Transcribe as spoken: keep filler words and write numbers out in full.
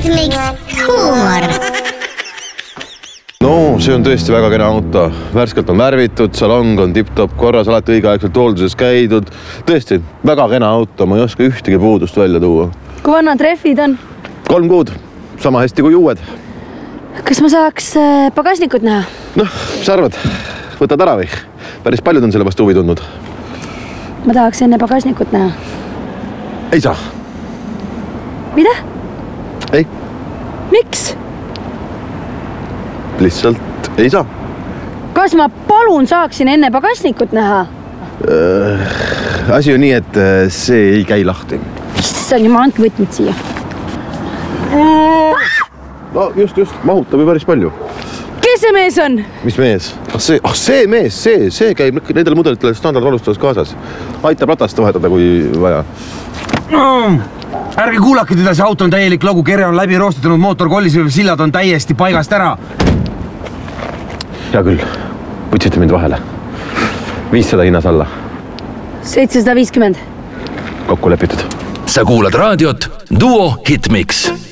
Hitmix huumor. No, see on tõesti väga kena auto. Värskelt on värvitud, salong on tipp-top korras, alati õigeaegselt hoolduses käidud. Tõesti, väga kena auto, ma ei oska ühtegi puudust välja tuua. Kui vanna treffid on? Kolm kuud, sama hästi kui uued. Kas ma saaks pagasnikut näha? Noh, mis arvad? Võtad ära või? Päris paljud on selle vastu huvi tundnud. Ma tahaks enne pagasnikut näha. Ei saa. Mida? Ei. Miks? Lihtsalt ei saa. Kas ma palun saaksin enne pagasnikut näha? Äh, asi on nii, et see ei käi lahti. Issand, ma andke võtmid siia. No just, just, mahutab ju päris palju. Kes see mees on? Mis mees? Ah, see, ah, see mees, see, see käib nendel mudelitele standardvalustavas kaasas. Aitab ratast vahetada, kui vaja. Mm. Ärge kuulake teda, see auto on täielik logu, kere on läbi roostitanud, mootor kollis või sillad on täiesti paigast ära. Hea küll, võtsite mind vahele. viissada hinnas alla. seitsesada viiskümmend. Kokku lepitud. Sa kuulad raadiot Duo Hitmix.